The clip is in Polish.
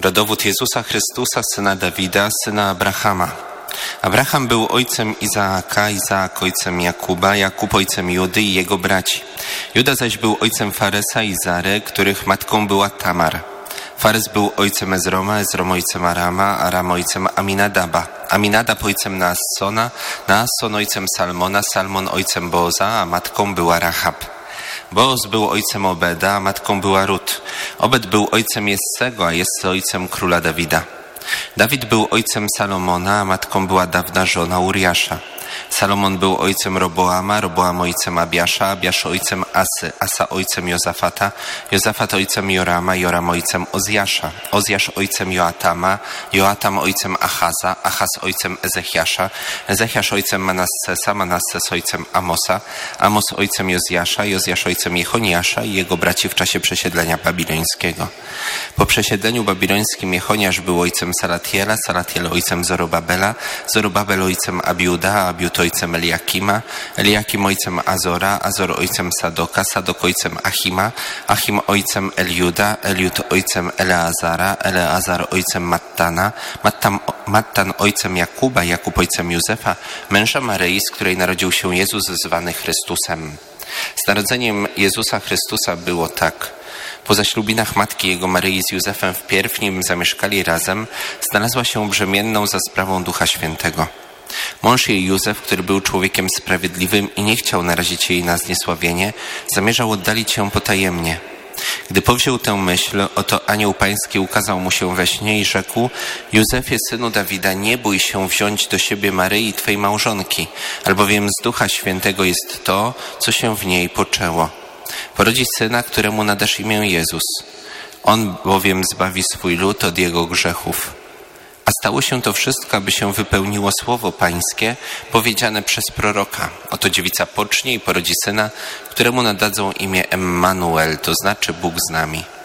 Rodowód Jezusa Chrystusa, syna Dawida, syna Abrahama. Abraham był ojcem Izaaka, Izaak ojcem Jakuba, Jakub ojcem Judy i jego braci. Juda zaś był ojcem Faresa i Zary, których matką była Tamar. Fares był ojcem Ezroma, Ezrom ojcem Arama, Aram ojcem Aminadaba. Aminadab ojcem Naassona, Naasson ojcem Salmona, Salmon ojcem Booza, a matką była Rahab. Booz był ojcem Obeda, a matką była Rut. Obed był ojcem Jessego, a Jesse ojcem króla Dawida. Dawid był ojcem Salomona, a matką była dawna żona Uriasza. Salomon był ojcem Roboama, Roboam ojcem Abiasza, Abiasz ojcem Asy, Asa ojcem Jozafata, Jozafat ojcem Jorama, Joram ojcem Ozjasza, Ozjasz ojcem Joatama, Joatam ojcem Achaza, Achaz ojcem Ezechiasza, Ezechiasz ojcem Manassesa, Manasses ojcem Amosa, Amos ojcem Jozjasza, Jozjasz ojcem Jechoniasza i jego braci w czasie przesiedlenia babilońskiego. Po przesiedleniu babilońskim Jechoniasz był ojcem Salatiela, Salatiel ojcem Zorobabela, Zorobabel ojcem Abiuda, Abiud ojcem Eliakima, Eliakim ojcem Azora, Azor ojcem Sadoka, Sadok ojcem Achima, Achim ojcem Eliuda, Eliud ojcem Eleazara, Eleazar ojcem Mattana, Mattan ojcem Jakuba, Jakub ojcem Józefa, męża Maryi, z której narodził się Jezus zwany Chrystusem. Z narodzeniem Jezusa Chrystusa było tak. Po zaślubinach matki jego Maryi z Józefem wpierw, nim zamieszkali razem, znalazła się brzemienną za sprawą Ducha Świętego. Mąż jej Józef, który był człowiekiem sprawiedliwym i nie chciał narazić jej na zniesławienie, zamierzał oddalić się potajemnie. Gdy powziął tę myśl, oto anioł pański ukazał mu się we śnie i rzekł: Józefie, synu Dawida, nie bój się wziąć do siebie Maryi, twej małżonki, albowiem z Ducha Świętego jest to, co się w niej poczęło. Porodzi syna, któremu nadasz imię Jezus. On bowiem zbawi swój lud od jego grzechów. A stało się to wszystko, aby się wypełniło słowo pańskie powiedziane przez proroka. Oto dziewica pocznie i porodzi syna, któremu nadadzą imię Emmanuel, to znaczy Bóg z nami.